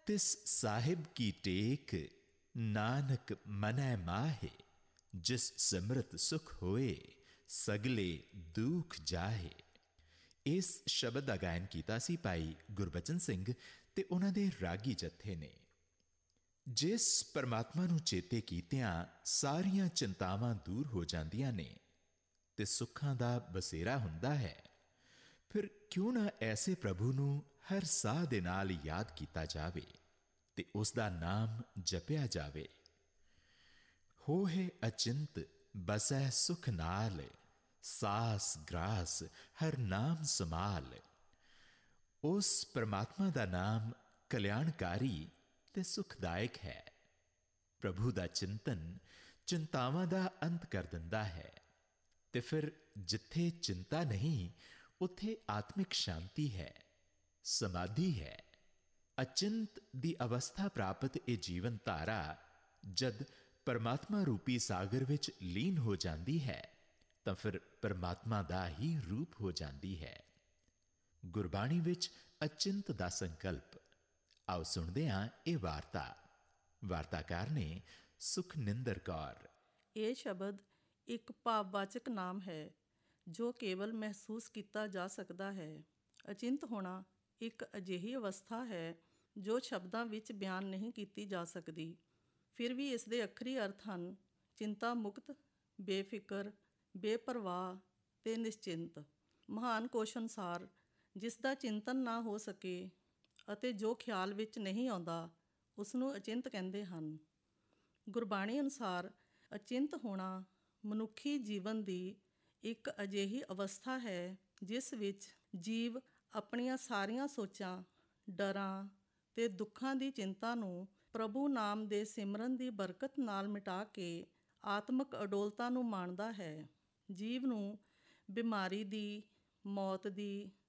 तिस साहिब की टेक नानक मनै माहे, जिस सिमरत सुख होए सगले दुख जाहे। इस शब्द का गायन किया सी भाई गुरबचन सिंह ते उन्हां दे रागी जत्थे ने। जिस परमात्मा नूं चेते कीतियां सारियां चिंतावां दूर हो जांदियां ने ते सुखां दा बसेरा हुंदा है, फिर क्यों ना ऐसे प्रभु नूं हर साह दे नाल याद किया जावे ते उसदा नाम जपिया जावे। हो है अचिंत बसै सुख नाल, सास ग्रास हर नाम समाल। उस परमात्मा दा नाम कल्याणकारी ते सुखदायक है। प्रभु दा चिंतन चिंतावां दा अंत कर दिंदा है ते फिर जिथे चिंता नहीं उत्थे आत्मिक शांति है, समाधि है। अचिंत दी अवस्था प्राप्त ए जीवन धारा जद परमात्मा रूपी सागर विच लीन हो जाती है तो फिर परमात्मा दा ही रूप हो जाती है। गुरबाणी विच अचिंत दा संकल्प। आओ सुनदे हां ये वार्ता। वार्ताकार ने सुखनिंदर कौर। ਇਹ ਸ਼ਬਦ ਇੱਕ ਭਾਵਵਾਚਕ ਨਾਮ ਹੈ ਜੋ ਕੇਵਲ ਮਹਿਸੂਸ ਕੀਤਾ ਜਾ ਸਕਦਾ ਹੈ। ਅਚਿੰਤ ਹੋਣਾ ਇੱਕ ਅਜਿਹੀ ਅਵਸਥਾ ਹੈ ਜੋ ਸ਼ਬਦਾਂ ਵਿੱਚ ਬਿਆਨ ਨਹੀਂ ਕੀਤੀ ਜਾ ਸਕਦੀ। ਫਿਰ ਵੀ ਇਸ ਦੇ ਅੱਖਰੀ ਅਰਥ ਹਨ ਚਿੰਤਾ ਮੁਕਤ, ਬੇਫਿਕਰ, ਬੇਪਰਵਾਹ ਤੇ ਨਿਸ਼ਚਿੰਤ। ਮਹਾਨ ਕੋਸ਼ ਅਨੁਸਾਰ ਜਿਸ ਦਾ ਚਿੰਤਨ ਨਾ ਹੋ ਸਕੇ ਅਤੇ ਜੋ ਖਿਆਲ ਵਿੱਚ ਨਹੀਂ ਆਉਂਦਾ ਉਸ ਨੂੰ ਅਚਿੰਤ ਕਹਿੰਦੇ ਹਨ। ਗੁਰਬਾਣੀ ਅਨੁਸਾਰ ਅਚਿੰਤ ਹੋਣਾ ਮਨੁੱਖੀ ਜੀਵਨ ਦੀ ਇੱਕ ਅਜਿਹੀ ਅਵਸਥਾ ਹੈ ਜਿਸ ਵਿੱਚ ਜੀਵ ਆਪਣੀਆਂ ਸਾਰੀਆਂ ਸੋਚਾਂ, ਡਰਾਂ ਤੇ ਦੁੱਖਾਂ ਦੀ ਚਿੰਤਾ ਨੂੰ ਪ੍ਰਭੂ ਨਾਮ ਦੇ ਸਿਮਰਨ ਦੀ ਬਰਕਤ ਨਾਲ ਮਿਟਾ ਕੇ ਆਤਮਿਕ ਅਡੋਲਤਾ ਨੂੰ ਮਾਣਦਾ ਹੈ। ਜੀਵ ਨੂੰ ਬਿਮਾਰੀ ਦੀ, ਮੌਤ ਦੀ